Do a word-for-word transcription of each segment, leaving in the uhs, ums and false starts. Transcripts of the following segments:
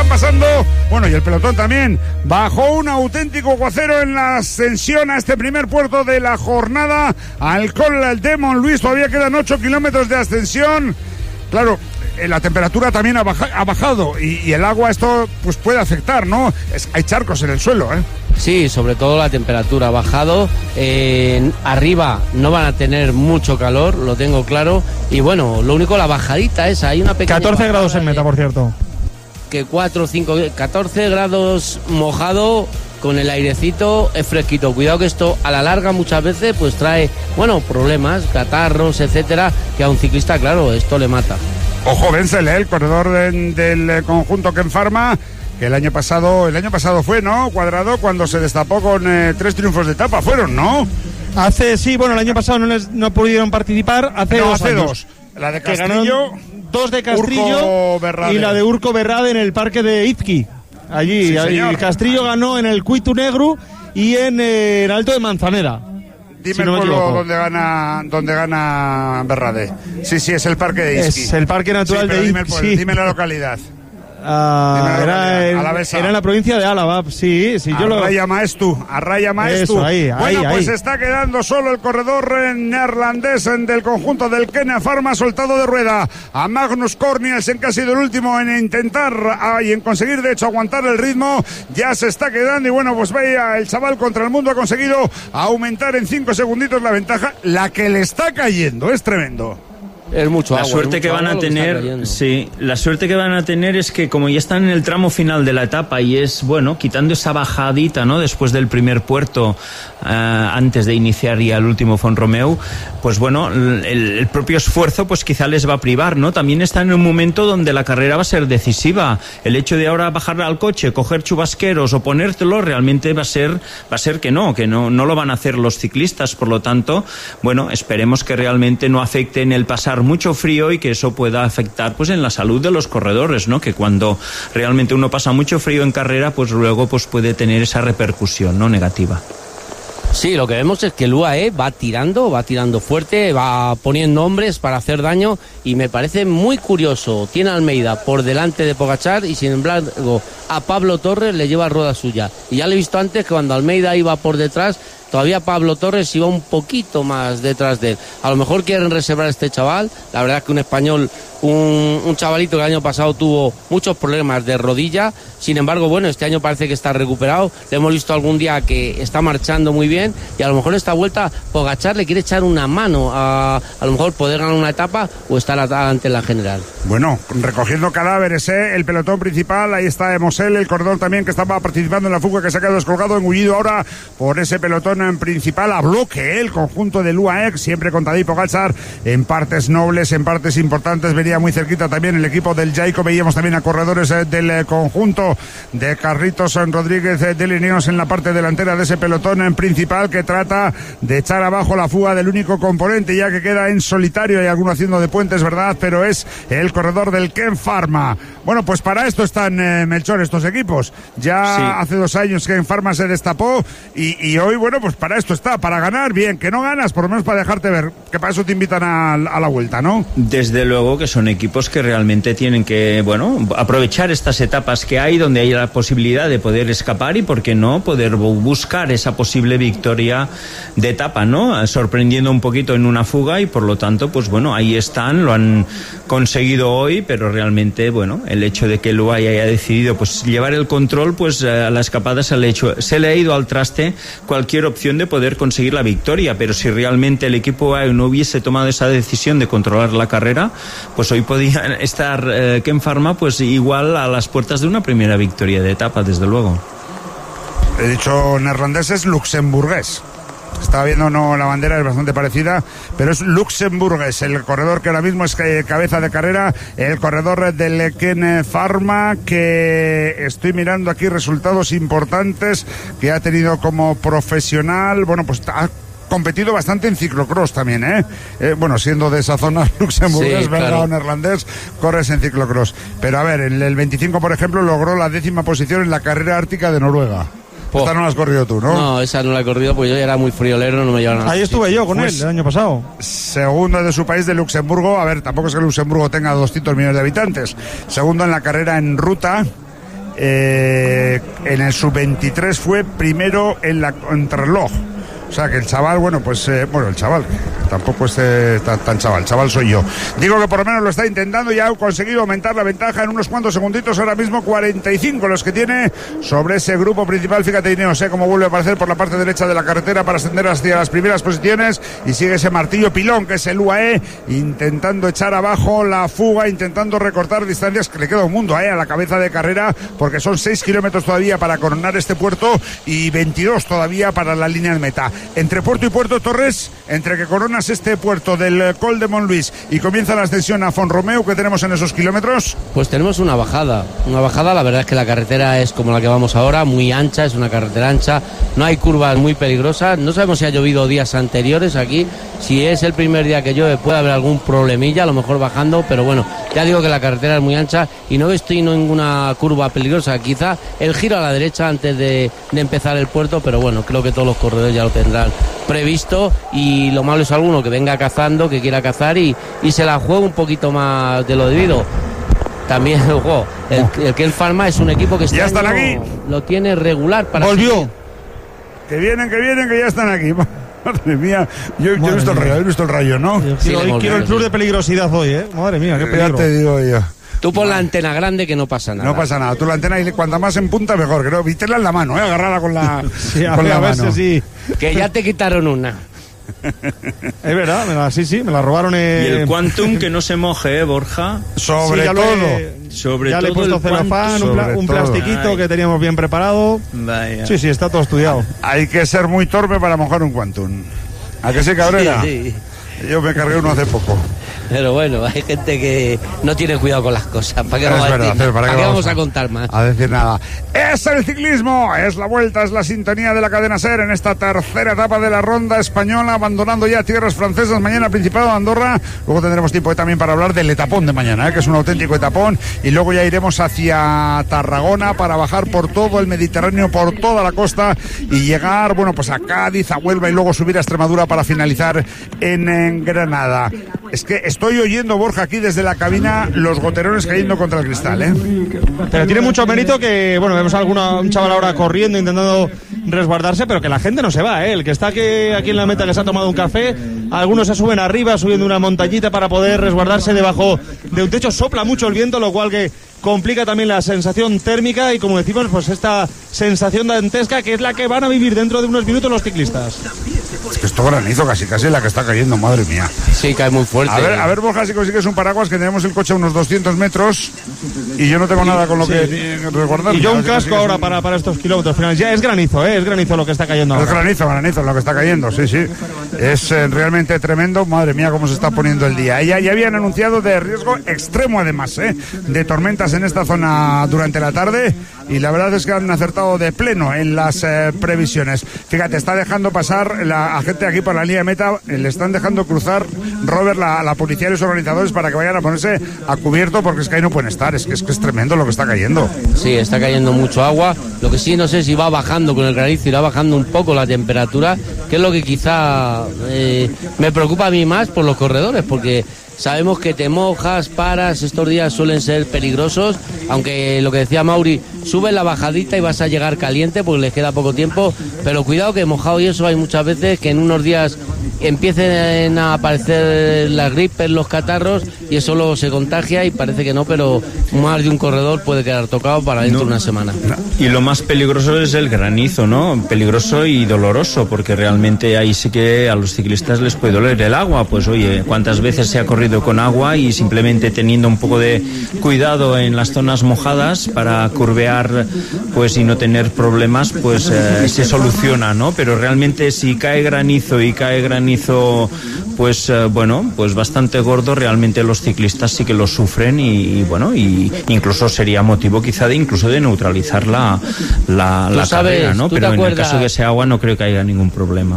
pasando, bueno, y el pelotón también, bajo un auténtico aguacero en la ascensión a este primer puerto de la jornada, al Col de Montluís. Todavía quedan ocho kilómetros de ascensión. Claro, la temperatura también ha, baja, ha bajado y, y el agua esto pues puede afectar, ¿no? Es, hay charcos en el suelo, ¿eh? Sí, sobre todo la temperatura ha bajado. Eh, arriba no van a tener mucho calor, lo tengo claro. Y bueno, lo único, la bajadita esa, hay una pequeña... catorce grados en meta, por cierto. Que cuatro, cinco, catorce grados mojado, con el airecito, es fresquito. Cuidado que esto a la larga muchas veces pues trae, bueno, problemas, catarros, etcétera, que a un ciclista, claro, esto le mata. Ojo, Wenzel, ¿eh? El corredor de, del conjunto Ken Pharma, que el año pasado, el año pasado fue, ¿no? Cuadrado, cuando se destapó con eh, tres triunfos de etapa, fueron, ¿no? Hace, sí, bueno, el año pasado no les no pudieron participar, hace no, dos hace años. dos. La de Castrillo, dos de Castrillo y la de Urco Berrade en el parque de Izqui. Allí, sí, allí Castrillo ganó en el Cuitu Negru y en eh, el Alto de Manzanera. Dime si el no pueblo donde gana, donde gana Berrade. Sí, sí, es el parque de Izqui. Es el parque natural sí, de dime, Izqui. el, sí. Dime la localidad. Ah, era, en, era en la provincia de Álava, sí, sí, yo lo... Arraya Maestu, Arraya Maestu. Eso, ahí, bueno, ahí, pues ahí. está quedando solo el corredor neerlandés del conjunto del Ken Pharma, soltado de rueda a Magnus Cornielsen, que ha sido el último en intentar ah, y en conseguir, de hecho, aguantar el ritmo. Ya se está quedando y bueno, pues veía el chaval contra el mundo, ha conseguido aumentar en cinco segunditos la ventaja. La que le está cayendo es tremendo. Es mucho la agua, suerte mucho que van a tener, sí, la suerte que van a tener es que como ya están en el tramo final de la etapa y es, bueno, quitando esa bajadita, ¿no? Después del primer puerto, uh, antes de iniciar ya el último Font-Romeu, pues bueno, el, el propio esfuerzo pues quizá les va a privar, ¿no? También están en un momento donde la carrera va a ser decisiva. El hecho de ahora bajar al coche, coger chubasqueros o ponértelo, realmente va a ser, va a ser que no, que no, no lo van a hacer los ciclistas. Por lo tanto, bueno, esperemos que realmente no afecten el pasar mucho frío y que eso pueda afectar pues en la salud de los corredores, ¿no? Que cuando realmente uno pasa mucho frío en carrera, pues luego pues puede tener esa repercusión, ¿no? Negativa. Sí, lo que vemos es que el U A E va tirando, va tirando fuerte, va poniendo hombres para hacer daño y me parece muy curioso. Tiene a Almeida por delante de Pogačar y sin embargo a Pablo Torres le lleva rueda suya. Y ya lo he visto antes que cuando Almeida iba por detrás, todavía Pablo Torres iba un poquito más detrás de él. A lo mejor quieren reservar a este chaval. La verdad es que un español, un, un chavalito que el año pasado tuvo muchos problemas de rodilla. Sin embargo, bueno, este año parece que está recuperado. Le hemos visto algún día que está marchando muy bien y a lo mejor esta vuelta Pogačar le quiere echar una mano a, a lo mejor poder ganar una etapa o estar adelante en la general. Bueno, recogiendo cadáveres, ¿eh? El pelotón principal, ahí está Mosel, el corredor también que estaba participando en la fuga, que se ha quedado descolgado, engullido ahora por ese pelotón en principal a bloque, ¿eh? El conjunto del U A E, siempre con Tadej Pogačar, en partes nobles, en partes importantes, venía muy cerquita también el equipo del Jayco. Veíamos también a corredores eh, del eh, conjunto de Carlitos Rodríguez eh, de Lineos en la parte delantera de ese pelotón en principal, que trata de echar abajo la fuga del único componente ya que queda en solitario. Hay alguno haciendo de puentes, ¿verdad? Pero es el corredor del Ken Pharma. Bueno, pues para esto están, eh, Melchor, estos equipos. Ya sí. Hace dos años que Ken Pharma se destapó y, y hoy, bueno, pues para esto está, para ganar, bien, que no ganas, por lo menos para dejarte ver, que para eso te invitan a, a la vuelta, ¿no? Desde luego que son equipos que realmente tienen que, bueno, aprovechar estas etapas que hay donde hay la posibilidad de poder escapar y, por qué no, poder buscar esa posible victoria de etapa, ¿no? Sorprendiendo un poquito en una fuga y, por lo tanto, pues bueno, ahí están, lo han conseguido hoy, pero realmente, bueno, el hecho de que el U A E haya decidido pues llevar el control, pues a la escapada se le, ha hecho, se le ha ido al traste cualquier opción de poder conseguir la victoria. Pero si realmente el equipo U A E no hubiese tomado esa decisión de controlar la carrera, pues hoy podía estar eh, Ken Pharma pues igual a las puertas de una primera victoria de etapa, desde luego. He dicho neerlandés, es luxemburgués. Estaba viendo, no, la bandera es bastante parecida, pero es luxemburgués, el corredor que ahora mismo es cabeza de carrera, el corredor del Ken Pharma, que estoy mirando aquí resultados importantes que ha tenido como profesional. Bueno, pues ha competido bastante en ciclocross también, ¿eh? eh bueno, siendo de esa zona luxemburgués, sí, belga claro. o neerlandés, corres en ciclocross. Pero a ver, en el veinticinco, por ejemplo, logró la décima posición en la carrera ártica de Noruega. Oh. Esta no la has corrido tú, ¿no? No, esa no la he corrido porque yo era muy friolero, no me llevaron a... Ahí estuve yo con pues, él el año pasado. Segundo de su país, de Luxemburgo. A ver, tampoco es que Luxemburgo tenga doscientos millones de habitantes. Segundo en la carrera en ruta. eh, en el sub veintitrés fue primero en la contrarreloj. O sea que el chaval, bueno, pues, eh, bueno, el chaval, tampoco es eh, tan, tan chaval, chaval soy yo. Digo que por lo menos lo está intentando y ha conseguido aumentar la ventaja en unos cuantos segunditos, ahora mismo cuarenta y cinco los que tiene sobre ese grupo principal. Fíjate, Ineos, eh, cómo vuelve a aparecer por la parte derecha de la carretera para ascender hacia las primeras posiciones y sigue ese martillo pilón que es el U A E, intentando echar abajo la fuga, intentando recortar distancias, que le queda un mundo eh, a la cabeza de carrera, porque son seis kilómetros todavía para coronar este puerto y veintidós todavía para la línea de meta. Entre puerto y puerto, Torres, entre que coronas este puerto del Col de Montluís y comienza la ascensión a Font-Romeu, ¿qué tenemos en esos kilómetros? Pues tenemos una bajada, una bajada, la verdad es que la carretera es como la que vamos ahora, muy ancha, es una carretera ancha, no hay curvas muy peligrosas, no sabemos si ha llovido días anteriores aquí, si es el primer día que llueve puede haber algún problemilla, a lo mejor bajando, pero bueno, ya digo que la carretera es muy ancha y no estoy en ninguna curva peligrosa, quizá el giro a la derecha antes de, de empezar el puerto, pero bueno, creo que todos los corredores ya lo tendrán previsto y lo malo es alguno que venga cazando, que quiera cazar y, y se la juegue un poquito más de lo debido. También ojo, el, el Ken Pharma es un equipo que ya están aquí, lo tiene regular para volvió seguir. Que vienen, que vienen, que ya están aquí. Madre mía, yo, yo he visto el rayo, he visto el rayo, ¿no? Yo quiero, sí, hoy quiero el plus de peligrosidad hoy, ¿eh? Madre mía, qué peligro. Ya te digo yo. Tú pon la antena grande que no pasa nada. No pasa nada. Tú la antena y cuanta más en punta mejor. Creo. Vítela en la mano, ¿eh? Agarrarla con la, sí, con la a mano. Sí. Que ya te quitaron una. Es verdad, me la, sí, sí, me la robaron. Eh... Y el Quantum que no se moje, ¿eh, Borja? Sobre sí, todo. Le, sobre ya todo le he puesto celofán, un, pla, un plastiquito Ay. que teníamos bien preparado. Vaya. Sí, sí, está todo estudiado. Hay que ser muy torpe para mojar un Quantum. ¿A qué se Cabrera? Sí, sí. Yo me cargué uno hace poco. Pero bueno, hay gente que no tiene cuidado con las cosas. ¿Para qué, es vamos, verdad, a decir? ¿para ¿Para qué qué vamos vamos a, a contar más? A decir nada. Es el ciclismo, es la vuelta, es la sintonía de la cadena SER en esta tercera etapa de la ronda española, abandonando ya tierras francesas. Mañana Principado de Andorra. Luego tendremos tiempo también para hablar del etapón de mañana, ¿eh? que es un auténtico etapón. Y luego ya iremos hacia Tarragona para bajar por todo el Mediterráneo, por toda la costa y llegar, bueno, pues a Cádiz, a Huelva y luego subir a Extremadura para finalizar en, en Granada. Es que estoy oyendo, Borja, aquí desde la cabina los goterones cayendo contra el cristal, ¿eh? Pero tiene mucho mérito que, bueno, vemos a alguna, un chaval ahora corriendo, intentando resguardarse, pero que la gente no se va, ¿eh? El que está aquí, aquí en la meta, que se ha tomado un café, algunos se suben arriba, subiendo una montañita para poder resguardarse debajo de un techo. Sopla mucho el viento, lo cual que complica también la sensación térmica y, como decimos, pues esta sensación dantesca que es la que van a vivir dentro de unos minutos los ciclistas. Es que esto granizo casi casi la que está cayendo, madre mía. Sí, cae muy fuerte. A ver, a ver, Borja, si consigues un paraguas, que tenemos el coche a unos doscientos metros y yo no tengo nada con lo sí. que resguardar. Y yo un casco ahora un... para, para estos kilómetros finales. Ya es granizo, ¿eh? Es granizo lo que está cayendo ahora. Es granizo, granizo lo que está cayendo, sí, sí. Es eh, realmente tremendo. Madre mía, cómo se está poniendo el día. Ya, ya habían anunciado de riesgo extremo, además, ¿eh? De tormentas en esta zona durante la tarde y la verdad es que han acertado de pleno en las eh, previsiones. Fíjate, está dejando pasar la a gente aquí por la línea de meta, le están dejando cruzar, Robert, la, la policía y los organizadores para que vayan a ponerse a cubierto porque es que ahí no pueden estar, es que es, que es tremendo lo que está cayendo. Sí, está cayendo mucho agua, lo que sí no sé si va bajando con el granizo, irá bajando un poco la temperatura, que es lo que quizá eh, me preocupa a mí más por los corredores, porque sabemos que te mojas, paras, estos días suelen ser peligrosos, aunque lo que decía Mauri, sube la bajadita y vas a llegar caliente porque les queda poco tiempo, pero cuidado que mojado y eso hay muchas veces que en unos días empiecen a aparecer las gripes, los catarros y eso luego se contagia y parece que no, pero más de un corredor puede quedar tocado para dentro no, de una semana. Y lo más peligroso es el granizo, ¿no? Peligroso y doloroso, porque realmente ahí sí que a los ciclistas les puede doler el agua. Pues oye, ¿cuántas veces se ha corrido con agua y simplemente teniendo un poco de cuidado en las zonas mojadas para curvear pues y no tener problemas, pues eh, se soluciona, ¿no? Pero realmente si cae granizo y cae granizo pues eh, bueno, pues bastante gordo, realmente los ciclistas sí que lo sufren y, y bueno, y incluso sería motivo quizá de incluso de neutralizar la, la, la sabes, carrera, ¿no? Pero en el caso de ese agua no creo que haya ningún problema.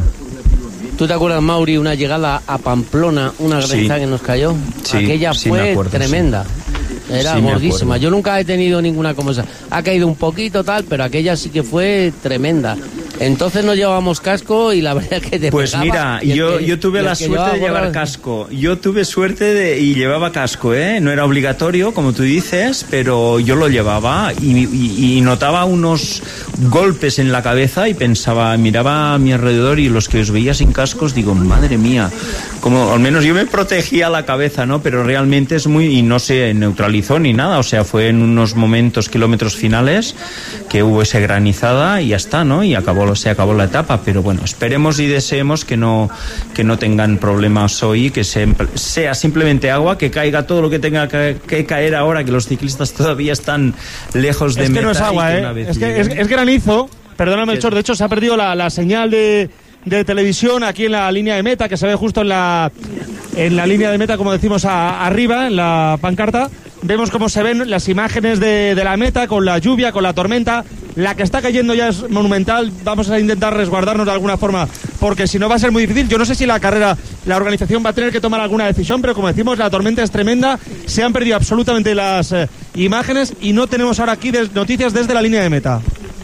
¿Tú te acuerdas, Mauri, una llegada a Pamplona, una granizada sí. que nos cayó? Sí, aquella sí, fue acuerdo, tremenda. Sí. Era sí, gordísima. Yo nunca he tenido ninguna como esa. Ha caído un poquito tal, pero aquella sí que fue tremenda. Entonces no llevábamos casco y la verdad es que te Pues pegaba, mira, y el yo, que- yo tuve y el la que suerte llevaba de llevar gorra- casco. Yo tuve suerte de, y llevaba casco, ¿eh? No era obligatorio, como tú dices, pero yo lo llevaba y, y- y notaba unos golpes en la cabeza y pensaba, miraba a mi alrededor y los que os veía sin cascos, digo, madre mía, como al menos yo me protegía la cabeza, ¿no? Pero realmente es muy, y no se neutralizó ni nada, o sea, fue en unos momentos, kilómetros finales, que hubo esa granizada y ya está, ¿no? Y acabó, se acabó la etapa, pero bueno, esperemos y deseemos que no, que no tengan problemas hoy, que se, sea simplemente agua, que caiga todo lo que tenga que, que caer ahora, que los ciclistas todavía están lejos de Es que meta. no es agua, y que ¿eh? una vez Es, que lleguen- es, es granizo. Perdóname, Melchor, de hecho se ha perdido la, la señal de, de televisión aquí en la línea de meta, que se ve justo en la, en la línea de meta, como decimos, a- arriba, en la pancarta. Vemos cómo se ven las imágenes de, de la meta, con la lluvia, con la tormenta. La que está cayendo ya es monumental. Vamos a intentar resguardarnos de alguna forma, porque si no va a ser muy difícil. Yo no sé si la carrera, la organización va a tener que tomar alguna decisión, pero como decimos, la tormenta es tremenda. Se han perdido absolutamente las eh, imágenes y no tenemos ahora aquí des- noticias desde la línea de meta.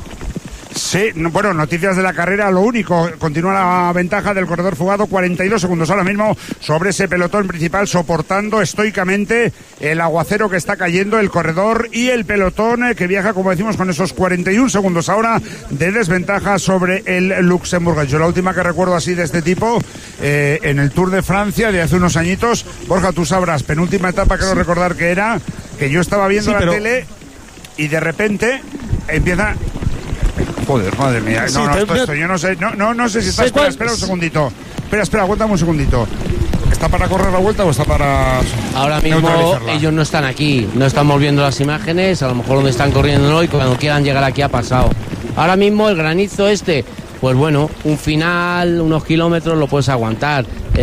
Sí, no- bueno, noticias de la carrera, lo único, continúa la ventaja del corredor fugado, cuarenta y dos segundos ahora mismo sobre ese pelotón principal, soportando estoicamente el aguacero que está cayendo el corredor y el pelotón eh, que viaja, como decimos, con esos cuarenta y un segundos ahora de desventaja sobre el Luxemburgo. Yo la última que recuerdo así de este tipo, eh, en el Tour de Francia de hace unos añitos, Borja, tú sabrás, penúltima etapa, creo recordar que era, que yo estaba viendo Sí, la pero- tele y de repente empieza... Joder, madre mía. Sí, No, no, te- esto, esto, yo no sé, no, no, no sé si está. Sé Espera, cuál- espera un segundito. Espera, espera, aguántame un segundito. ¿Está para correr la vuelta o está para Ahora mismo neutralizarla? ellos no están aquí, no estamos viendo las imágenes, a lo mejor donde están corriendo no, y cuando quieran llegar aquí ha pasado. Ahora mismo el granizo este, pues bueno, un final, unos kilómetros lo puedes aguantar.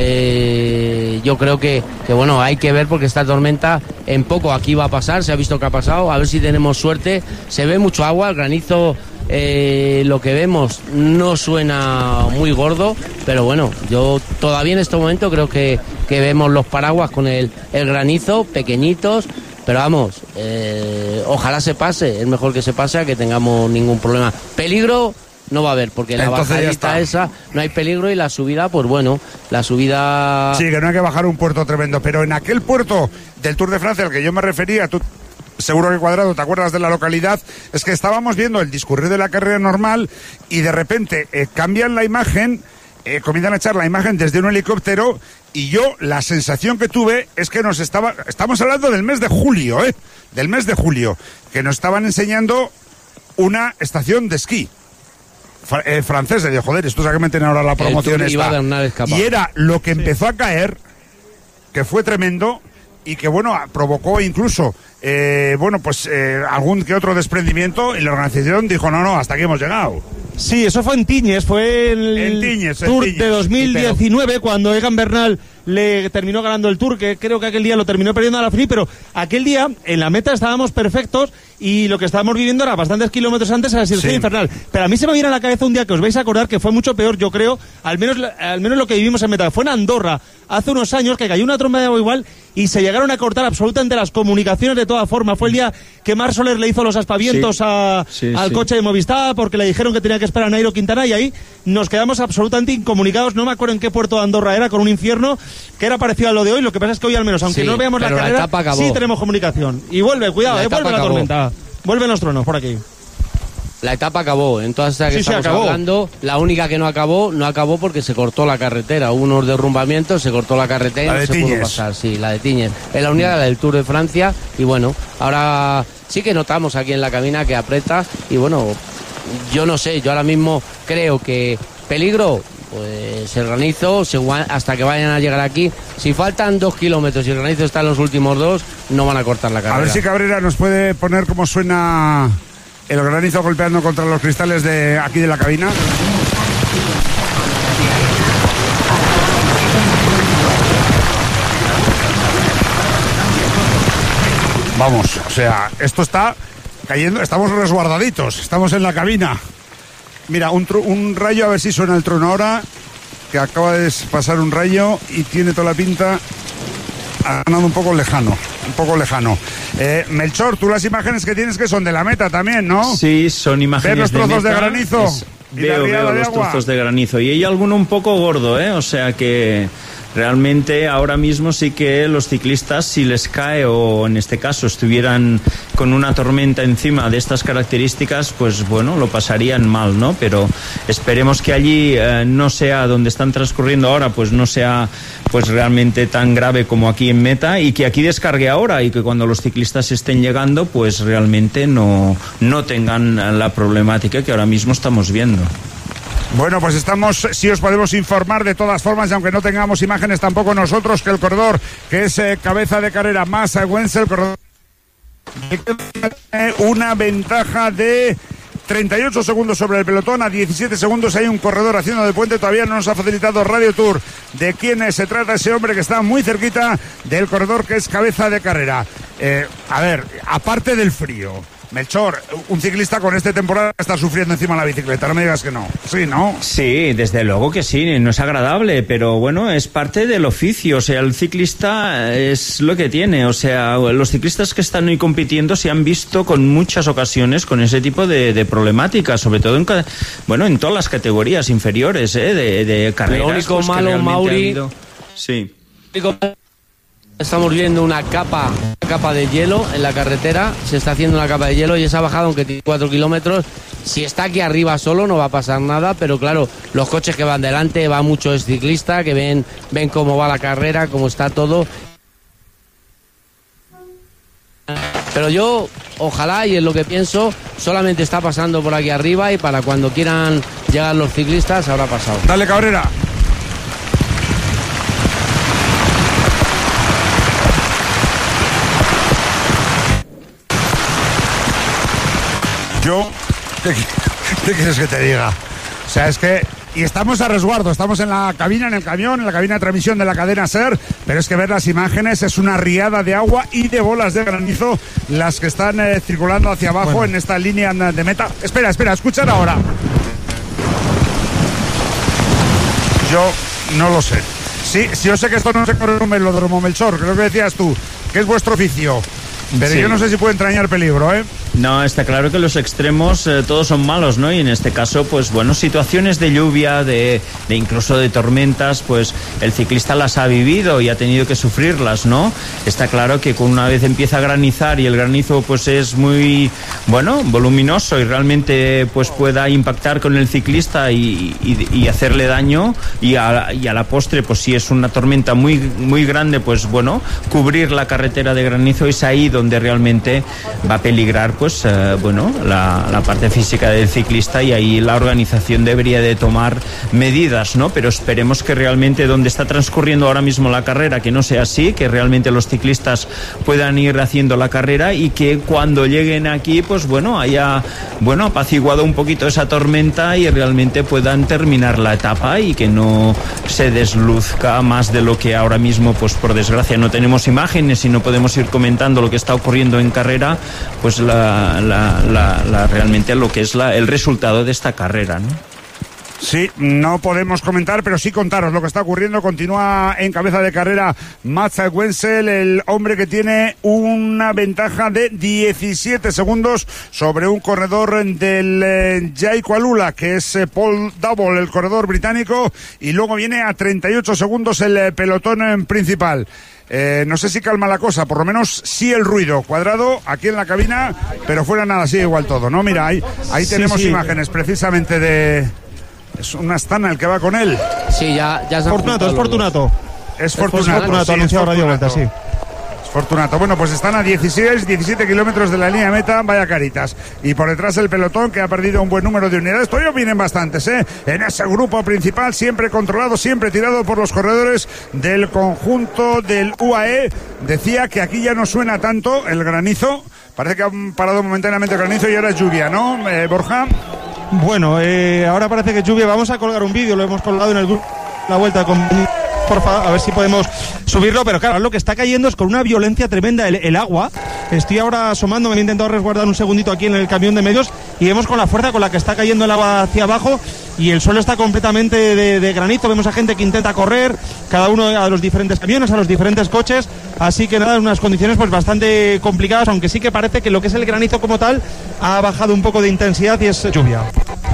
Eh, yo creo que, que bueno, hay que ver porque esta tormenta en poco aquí va a pasar, se ha visto que ha pasado, a ver si tenemos suerte. Se ve mucho agua, el granizo... Eh, lo que vemos no suena muy gordo, pero bueno, yo todavía en este momento creo que, que vemos los paraguas con el, el granizo, pequeñitos, pero vamos, eh, ojalá se pase, es mejor que se pase a que tengamos ningún problema. Peligro no va a haber, porque la Entonces ya bajadita está. esa no hay peligro, y la subida, pues bueno, la subida... Sí, que no hay que bajar un puerto tremendo, pero en aquel puerto del Tour de Francia al que yo me refería, tú seguro que Cuadrado te acuerdas de la localidad, es que estábamos viendo el discurrir de la carrera normal y de repente eh, cambian la imagen, eh, comienzan a echar la imagen desde un helicóptero y yo la sensación que tuve es que nos estaba, estamos hablando del mes de julio, ¿eh? Del mes de julio, que nos estaban enseñando una estación de esquí. Fra- eh, francesa, digo, joder, estos a que meten ahora la promoción Tour iba esta. a dar una escapada. Y era lo que empezó a caer, que fue tremendo y que, bueno, a- provocó incluso, eh, bueno, pues eh, algún que otro desprendimiento, y la organización dijo, no, no, hasta aquí hemos llegado. Sí, eso fue en Tiñes, fue el En Tiñes, en Tour Tiñes. de dos mil diecinueve, cuando Egan Bernal le terminó ganando el Tour, que creo que aquel día lo terminó perdiendo a la Philippe, pero aquel día en la meta estábamos perfectos y lo que estábamos viviendo era bastantes kilómetros antes a la situación Sí. infernal. Pero a mí se me viene a la cabeza un día que os vais a acordar que fue mucho peor, yo creo, al menos, al menos lo que vivimos en meta. Fue en Andorra, hace unos años, que cayó una tromba de agua igual y se llegaron a cortar absolutamente las comunicaciones de toda forma. Fue el día que Marc Soler le hizo los aspavientos Sí. a, Sí, al sí. coche de Movistar porque le dijeron que tenía que esperar a Nairo Quintana, y ahí nos quedamos absolutamente incomunicados. No me acuerdo en qué puerto de Andorra era, con un infierno que era parecido a lo de hoy. Lo que pasa es que hoy al menos, aunque Sí, no veamos la pero la carrera, etapa acabó. sí tenemos comunicación. Y vuelve, cuidado, La eh, etapa vuelve la acabó. tormenta. Vuelven los truenos por aquí. La etapa acabó, en todas estas que Sí, sí, estamos acabó. hablando, la única que no acabó, no acabó porque se cortó la carretera, hubo unos derrumbamientos, se cortó la carretera La y de no se pudo Tiñes. pasar, sí, la de Tiñes. Es la única, la del Tour de Francia, y bueno, ahora sí que notamos aquí en la cabina que aprieta, y bueno, yo no sé, yo ahora mismo creo que peligro, pues el granizo, se gua- hasta que vayan a llegar aquí, si faltan dos kilómetros y el granizo está en los últimos dos, no van a cortar la carrera. A ver si Cabrera nos puede poner cómo suena el granizo golpeando contra los cristales de aquí de la cabina. Vamos, o sea, esto está cayendo, estamos resguardaditos, estamos en la cabina. Mira, un, tru- un rayo, a ver si suena el trono ahora, que acaba de pasar un rayo y tiene toda la pinta, ha ganado un poco lejano, un poco lejano. Eh, Melchor, tú las imágenes que tienes que son de la meta también, ¿no? Sí, son imágenes ¿Ver los de trozos de meta. granizo? Es- Veo, veo los agua? trozos de granizo. Y hay alguno un poco gordo, ¿eh? O sea que realmente ahora mismo sí que los ciclistas, si les cae o en este caso estuvieran con una tormenta encima de estas características, pues bueno, lo pasarían mal, ¿no? Pero esperemos que allí eh, no sea donde están transcurriendo ahora, pues no sea pues realmente tan grave como aquí en meta, y que aquí descargue ahora y que cuando los ciclistas estén llegando pues realmente no, no tengan la problemática que ahora mismo estamos viendo. Bueno, pues estamos, si os podemos informar de todas formas, y aunque no tengamos imágenes tampoco nosotros, que el corredor, que es eh, cabeza de carrera, Mats Wentzel, el corredor, tiene una ventaja de treinta y ocho segundos sobre el pelotón. A diecisiete segundos hay un corredor haciendo de puente. Todavía no nos ha facilitado Radio Tour de quién se trata ese hombre que está muy cerquita del corredor, que es cabeza de carrera. Eh, a ver, aparte del frío, Melchor, un ciclista con esta temporada está sufriendo encima de la bicicleta, no me digas que no. Sí, ¿no? Sí, desde luego que sí, no es agradable, pero bueno, es parte del oficio. O sea, el ciclista es lo que tiene. O sea, los ciclistas que están hoy compitiendo se han visto con muchas ocasiones con ese tipo de, de problemáticas, sobre todo en, bueno, en todas las categorías inferiores, ¿eh? de, de carreras. Lo único pues, malo, Mauri, habido... sí. Estamos viendo una capa, una capa de hielo en la carretera, se está haciendo una capa de hielo y esa bajada, aunque tiene cuatro kilómetros, si está aquí arriba solo no va a pasar nada, pero claro, los coches que van delante, va mucho ciclista, que ven, ven cómo va la carrera, cómo está todo. Pero yo, ojalá, y es lo que pienso, solamente está pasando por aquí arriba y para cuando quieran llegar los ciclistas habrá pasado. Dale, Cabrera. Yo, ¿qué, ¿qué quieres que te diga? O sea, es que... Y estamos a resguardo, estamos en la cabina, en el camión, en la cabina de transmisión de la cadena SER, pero es que ver las imágenes es una riada de agua y de bolas de granizo las que están eh, circulando hacia abajo, bueno, en esta línea de meta. Espera, espera, escuchar ahora. Yo no lo sé. Sí, sí, yo sé que esto no se corre en un velódromo, Melchor, creo que decías tú, que es vuestro oficio. Pero sí, yo no sé si puede entrañar peligro, ¿eh? No, está claro que los extremos eh, todos son malos, ¿no? Y en este caso, pues bueno, situaciones de lluvia, de, de incluso de tormentas, pues el ciclista las ha vivido y ha tenido que sufrirlas, ¿no? Está claro que con una vez empieza a granizar y el granizo pues es muy, bueno, voluminoso y realmente pues pueda impactar con el ciclista y, y, y hacerle daño, y a, y a la postre, pues si es una tormenta muy, muy grande, pues bueno, cubrir la carretera de granizo es ahí donde realmente va a peligrar pues eh, bueno la, la parte física del ciclista, y ahí la organización debería de tomar medidas, ¿no? Pero esperemos que realmente donde está transcurriendo ahora mismo la carrera, que no sea así, que realmente los ciclistas puedan ir haciendo la carrera y que cuando lleguen aquí pues bueno haya bueno apaciguado un poquito esa tormenta y realmente puedan terminar la etapa y que no se desluzca más de lo que ahora mismo, pues por desgracia no tenemos imágenes y no podemos ir comentando lo que está ocurriendo en carrera, pues la, la, la, la realmente lo que es la, el resultado de esta carrera, ¿no? Sí, no podemos comentar, pero sí contaros lo que está ocurriendo. Continúa en cabeza de carrera Mats Wentzel, el hombre que tiene una ventaja de diecisiete segundos sobre un corredor del eh, Jayco Alula, que es eh, Paul Double, el corredor británico, y luego viene a treinta y ocho segundos el eh, pelotón eh, principal. Eh, no sé si calma la cosa, por lo menos sí el ruido. Cuadrado aquí en la cabina, pero fuera nada, sigue igual todo, ¿no? Mira, ahí, ahí sí, tenemos sí. imágenes precisamente de... Es una Astana el que va con él. Sí, ya, ya se Fortunato, es Fortunato. Es Fortunato, Fortunato, sí, anunciado Radio Vuelta, sí. Es Fortunato. Bueno, pues están a dieciséis, diecisiete kilómetros de la línea de meta, vaya caritas. Y por detrás el pelotón, que ha perdido un buen número de unidades. Todavía vienen bastantes, ¿eh? En ese grupo principal, siempre controlado, siempre tirado por los corredores del conjunto del U A E. Decía que aquí ya no suena tanto el granizo. Parece que han parado momentáneamente el granizo y ahora es lluvia, ¿no, eh, Borja? Bueno, eh, ahora parece que lluvia. Vamos a colgar un vídeo, lo hemos colgado en el grupo La Vuelta con... Porfa, a ver si podemos subirlo, pero claro, lo que está cayendo es con una violencia tremenda el, el agua. Estoy ahora asomando, me he intentado resguardar un segundito aquí en el camión de medios y vemos con la fuerza con la que está cayendo el agua hacia abajo y el suelo está completamente de, de granizo. Vemos a gente que intenta correr, cada uno a los diferentes camiones, a los diferentes coches, así que nada, en unas condiciones pues bastante complicadas, aunque sí que parece que lo que es el granizo como tal ha bajado un poco de intensidad y es lluvia.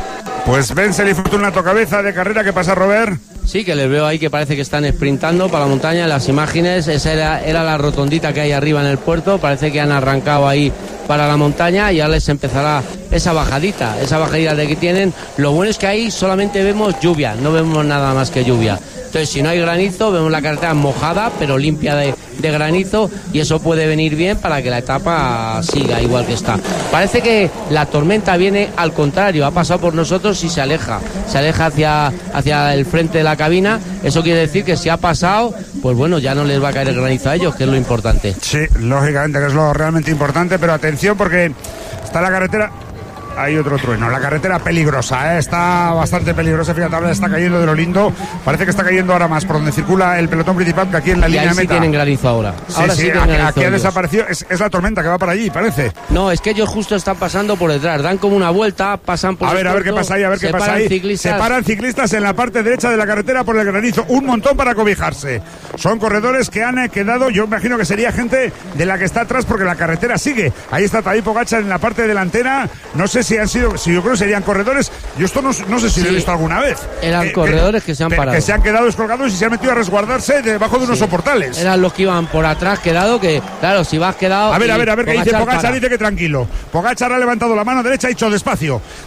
Pues Wenzel y Fortunato cabeza de carrera. ¿Qué pasa, Robert? Sí, que les veo ahí que parece que están sprintando para la montaña. En las imágenes, esa era, era la rotondita que hay arriba en el puerto. Parece que han arrancado ahí para la montaña y ya les empezará esa bajadita, esa bajadita de que tienen. Lo bueno es que ahí solamente vemos lluvia, no vemos nada más que lluvia. Entonces, si no hay granizo, vemos la carretera mojada, pero limpia de, de granizo, y eso puede venir bien para que la etapa siga igual que está. Parece que la tormenta viene al contrario, ha pasado por nosotros y se aleja, se aleja hacia, hacia el frente de la cabina. Eso quiere decir que si ha pasado, pues bueno, ya no les va a caer el granizo a ellos, que es lo importante. Sí, lógicamente, que es lo realmente importante, pero atención porque está la carretera... Hay otro trueno, la carretera peligrosa, ¿eh? Está bastante peligrosa, fíjate, ahora está cayendo de lo lindo, parece que está cayendo ahora más por donde circula el pelotón principal que aquí en la y línea ahí meta. Sí tienen granizo ahora. Sí, ahora sí, sí aquí, tienen granizo aquí ha ellos. desaparecido, es, es la tormenta que va para allí, parece. No, es que ellos justo están pasando por detrás, dan como una vuelta, pasan por A el ver, a ver qué puerto, pasa ahí, a ver qué se pasa paran ahí. Ciclistas. Se paran ciclistas en la parte derecha de la carretera por el granizo, un montón para cobijarse. Son corredores que han quedado, yo imagino que sería gente de la que está atrás porque la carretera sigue. Ahí está Tadej Pogačar en la parte delantera, no sé si han sido, si yo creo que serían corredores. Yo esto no, no sé si Sí, lo he visto alguna vez. Eran eh, corredores que, que se han parado. Que se han quedado descolgados y se han metido a resguardarse debajo de unos Sí. soportales. Eran los que iban por atrás, quedado que, claro, si vas quedado... A ver, y a ver, a ver qué dice Pogačar, para. dice que tranquilo. Pogačar ha levantado la mano derecha, ha dicho despacio.